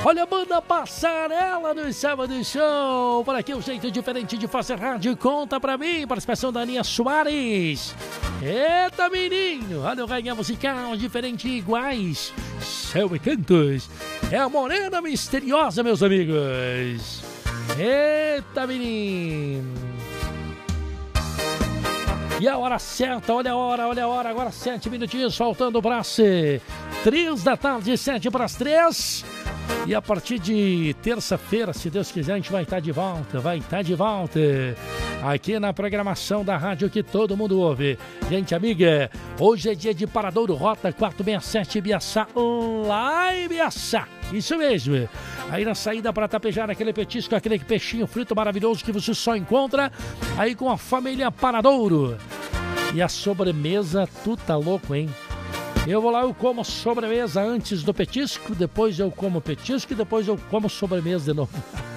Olha a banda Passarela no Sábado Show. Por aqui um jeito diferente de fazer rádio. Conta pra mim, participação da Aninha Soares. Eita, menino, olha o rainha musical, diferente e iguais. Céu e cantos. É a Morena Misteriosa, meus amigos. Eita, menino. E a hora certa, olha a hora, agora 7 minutinhos, faltando para ser 3 da tarde, 7 para as 3. E a partir de terça-feira, se Deus quiser, a gente vai estar de volta, aqui na programação da rádio que todo mundo ouve. Gente amiga, hoje é dia de Paradouro Rota 467 Ibiaçá, lá em Ibiaçá, isso mesmo. Aí na saída para Tapejara, aquele petisco, aquele peixinho frito maravilhoso que você só encontra aí com a família Paradouro. E a sobremesa, tu tá louco, hein? Eu vou lá, eu como sobremesa antes do petisco, depois eu como petisco e depois eu como sobremesa de novo.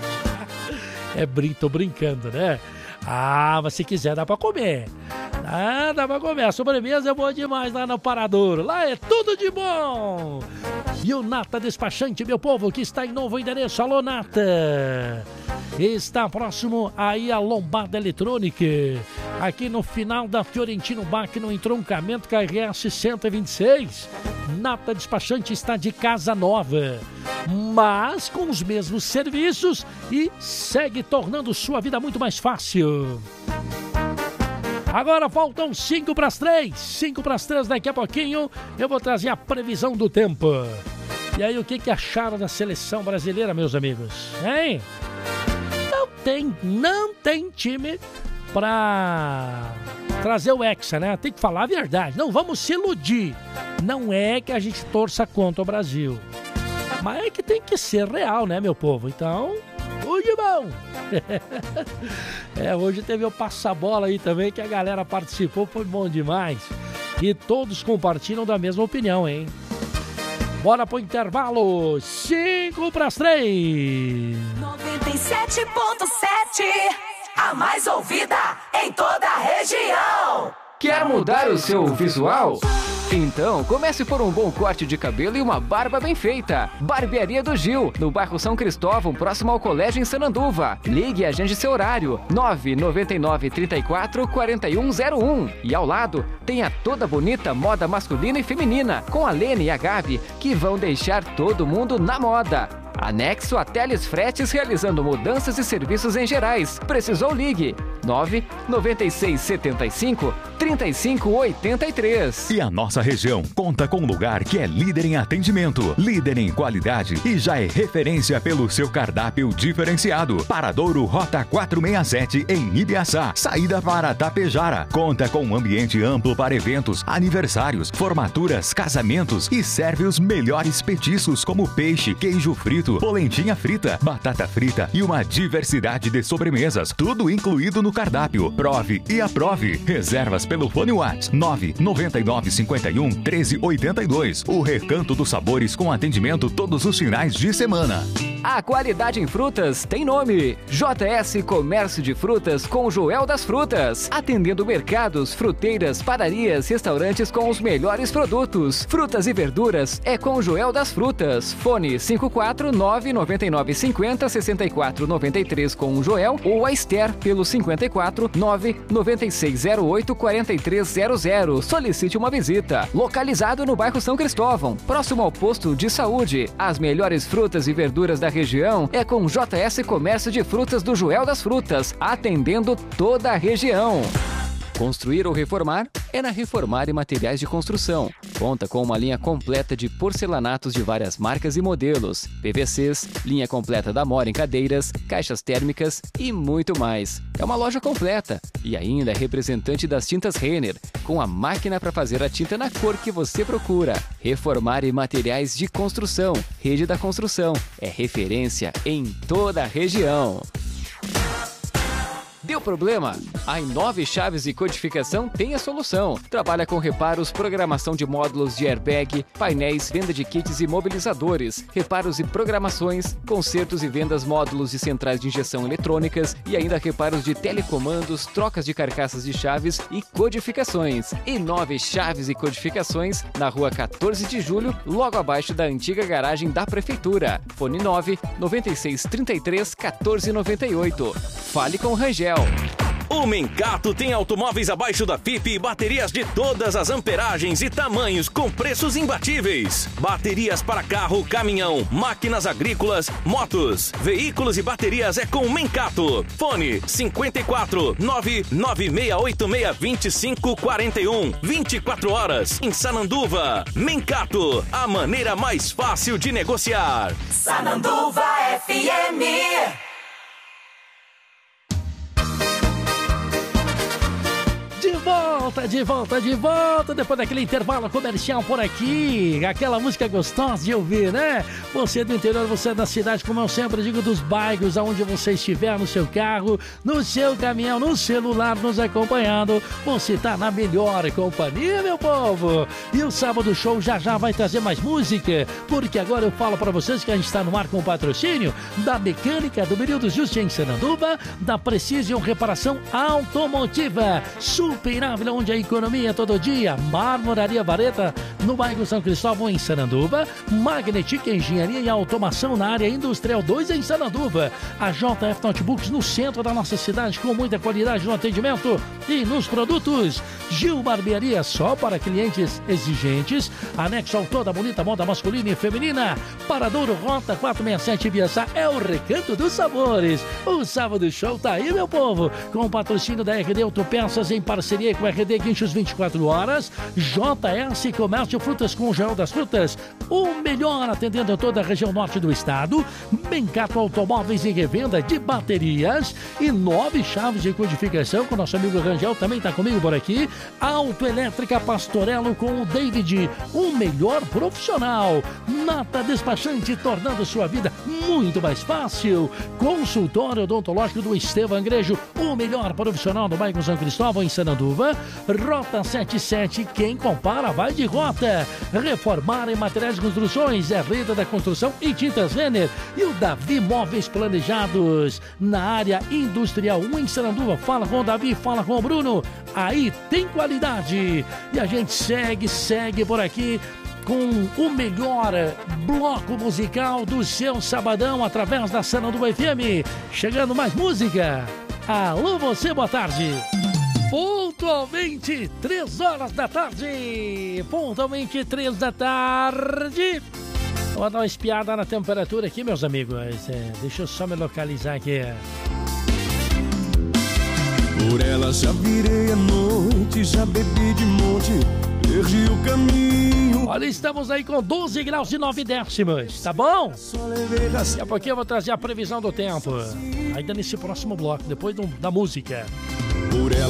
Tô brincando, né? Mas se quiser dá pra comer. Dá pra comer. A sobremesa é boa demais lá no Paradouro. Lá é tudo de bom. E o Nata Despachante, meu povo, que está em novo endereço. Alô, Nata. Está próximo aí a Lombada Eletrônica. Aqui no final da Fiorentino Bach, no entroncamento com a RS 126. Nata Despachante está de casa nova, mas com os mesmos serviços e segue tornando sua vida muito mais fácil. Agora faltam 5 para as 3. 5 para as 3, daqui a pouquinho eu vou trazer a previsão do tempo. E aí, o que acharam da seleção brasileira, meus amigos? Hein? Não tem time para trazer o Hexa, né? Tem que falar a verdade. Não vamos se iludir. Não é que a gente torça contra o Brasil, mas é que tem que ser real, né, meu povo? Então, tudo de bom. Hoje teve o Passa-Bola aí também, que a galera participou, foi bom demais. E todos compartilham da mesma opinião, hein? Bora pro intervalo, 5 para as 3. 97.7, a mais ouvida em toda a região. Quer mudar o seu visual? Então, comece por um bom corte de cabelo e uma barba bem feita. Barbearia do Gil, no bairro São Cristóvão, próximo ao colégio em Sananduva. Ligue e agende seu horário, 999-34-4101. E ao lado, tem a toda bonita moda masculina e feminina, com a Lene e a Gabi, que vão deixar todo mundo na moda. Anexo a Teles Fretes, realizando mudanças e serviços em gerais. Precisou, ligue 99675-3583. E a nossa região conta com um lugar que é líder em atendimento, líder em qualidade e já é referência pelo seu cardápio diferenciado. Paradouro Rota 467 em Ibiaçá, saída para Tapejara. Conta com um ambiente amplo para eventos, aniversários, formaturas, casamentos e serve os melhores petiscos como peixe, queijo frito, polentinha frita, batata frita e uma diversidade de sobremesas, tudo incluído no cardápio. Prove e aprove. Reservas pelo fone WhatsApp 999511382. O Recanto dos Sabores, com atendimento todos os finais de semana. A qualidade em frutas tem nome. JS Comércio de Frutas com Joel das Frutas. Atendendo mercados, fruteiras, padarias, restaurantes com os melhores produtos. Frutas e verduras é com Joel das Frutas. Fone 549-9950-6493 com o Joel ou a Esther pelo 549-9608-4300. Solicite uma visita. Localizado no bairro São Cristóvão, próximo ao posto de saúde. As melhores frutas e verduras da região é com JS Comércio de Frutas do Joel das Frutas, atendendo toda a região. Construir ou reformar é na Reformar e Materiais de Construção. Conta com uma linha completa de porcelanatos de várias marcas e modelos, PVCs, linha completa da Mora em cadeiras, caixas térmicas e muito mais. É uma loja completa e ainda é representante das tintas Renner, com a máquina para fazer a tinta na cor que você procura. Reformar e Materiais de Construção. Rede da Construção é referência em toda a região. Deu problema? A Inove Chaves e Codificação tem a solução. Trabalha com reparos, programação de módulos de airbag, painéis, venda de kits e mobilizadores, reparos e programações, consertos e vendas módulos e centrais de injeção eletrônicas e ainda reparos de telecomandos, trocas de carcaças de chaves e codificações. Inove Chaves e Codificações, na rua 14 de julho, logo abaixo da antiga garagem da Prefeitura. Fone 996331498. Fale com Rangel. O Mencato tem automóveis abaixo da FIP e baterias de todas as amperagens e tamanhos com preços imbatíveis. Baterias para carro, caminhão, máquinas agrícolas, motos, veículos e baterias é com o Mencato. Fone 54 996862541. 24 horas em Sananduva. Mencato, a maneira mais fácil de negociar. Sananduva FM. De volta, depois daquele intervalo comercial por aqui, aquela música gostosa de ouvir, né? Você é do interior, você é da cidade, como eu sempre digo, dos bairros, aonde você estiver, no seu carro, no seu caminhão, no celular, nos acompanhando, você tá na melhor companhia, meu povo! E o Sábado Show já vai trazer mais música, porque agora eu falo pra vocês que a gente está no ar com o patrocínio da Mecânica do Benildo Justi em Sananduva, da Precision Reparação Automotiva, Super Ávila, onde a economia é todo dia. Marmoraria Vareta, no bairro São Cristóvão, em Sananduva. Magnetic Engenharia e Automação na área Industrial 2, em Sananduva. A JF Notebooks, no centro da nossa cidade, com muita qualidade no atendimento e nos produtos. Gil Barbearia, só para clientes exigentes. Anexo ao toda bonita moda masculina e feminina. Paradouro Rota 467 Ibiaçá, é o recanto dos sabores. O Sábado Show tá aí, meu povo, com o patrocínio da RD Autopeças, em parceria com a RD Guinchos 24 horas, JS Comércio Frutas com o Joel das Frutas, o melhor atendendo toda a região norte do estado. Mencato Automóveis e Revenda de Baterias, Inove Chaves de Codificação, com o nosso amigo Rangel, também está comigo por aqui. Autoelétrica Pastorello com o David, o melhor profissional. Nata Despachante, tornando sua vida muito mais fácil. Consultório Odontológico do Estevão Angrejo, o melhor profissional do bairro São Cristóvão, em Sananduva. Rota 77, quem compara vai de rota. Reformar em materiais de construções é Rede da Construção e Tintas Renner. E o Davi Móveis Planejados, na área industrial 1, em Sananduva. Fala com o Davi, fala com o Bruno, aí tem qualidade. E a gente segue por aqui com o melhor bloco musical do seu sabadão, através da Sananduva FM. Chegando mais música. Alô você, boa tarde. Pontualmente 3 horas da tarde. Pontualmente 3 da tarde. Vou dar uma espiada na temperatura aqui, meus amigos. Deixa eu só me localizar aqui. Por ela já virei a noite, já bebi de monte, perdi o caminho. Olha, estamos aí com 12 graus e 9 décimos, tá bom? Daqui a pouquinho eu vou trazer a previsão do tempo, ainda nesse próximo bloco, depois da música. Por ela